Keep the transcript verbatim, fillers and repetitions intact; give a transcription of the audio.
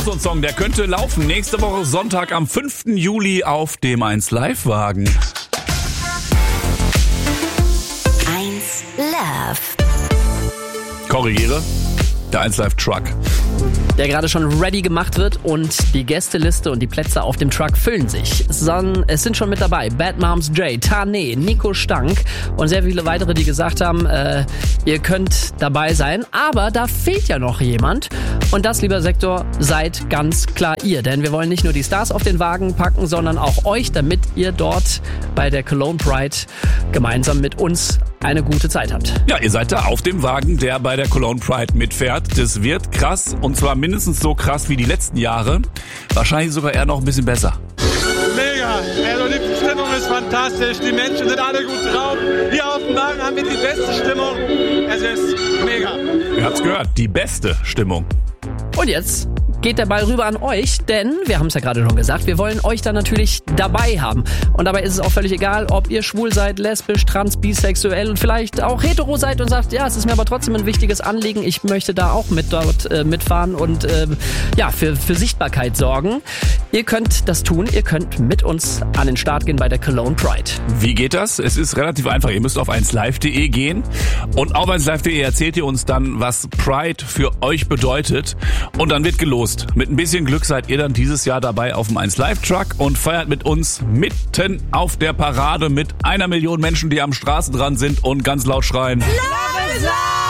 So ein Song, der könnte laufen nächste Woche Sonntag am fünften Juli auf dem eins Live Wagen. eins Love. Korrigiere, der eins Live Truck. Der gerade schon ready gemacht wird und die Gästeliste und die Plätze auf dem Truck füllen sich. Es sind schon mit dabei Bad Moms J, Tane, Nico Stank und sehr viele weitere, die gesagt haben, äh, ihr könnt dabei sein. Aber da fehlt ja noch jemand und das, lieber Sektor, seid ganz klar ihr. Denn wir wollen nicht nur die Stars auf den Wagen packen, sondern auch euch, damit ihr dort bei der Cologne Pride gemeinsam mit uns eine gute Zeit habt. Ja, ihr seid da auf dem Wagen, der bei der Cologne Pride mitfährt. Das wird krass und zwar mindestens so krass wie die letzten Jahre. Wahrscheinlich sogar eher noch ein bisschen besser. Mega, also die Stimmung ist fantastisch, die Menschen sind alle gut drauf. Hier auf dem Wagen haben wir die beste Stimmung. Es ist mega. Ihr habt's gehört, die beste Stimmung. Und jetzt geht der Ball rüber an euch, denn wir haben es ja gerade schon gesagt, wir wollen euch dann natürlich dabei haben. Und dabei ist es auch völlig egal, ob ihr schwul seid, lesbisch, trans, bisexuell und vielleicht auch hetero seid und sagt, ja, es ist mir aber trotzdem ein wichtiges Anliegen, ich möchte da auch mit dort äh, mitfahren und äh, ja, für, für Sichtbarkeit sorgen. Ihr könnt das tun, ihr könnt mit uns an den Start gehen bei der Cologne Pride. Wie geht das? Es ist relativ einfach, ihr müsst auf eins live punkt de gehen und auf eins live punkt de erzählt ihr uns dann, was Pride für euch bedeutet und dann wird gelost. Mit ein bisschen Glück seid ihr dann dieses Jahr dabei auf dem eins Live Truck und feiert mit uns mitten auf der Parade mit einer Million Menschen, die am Straßenrand sind und ganz laut schreien. Love is love!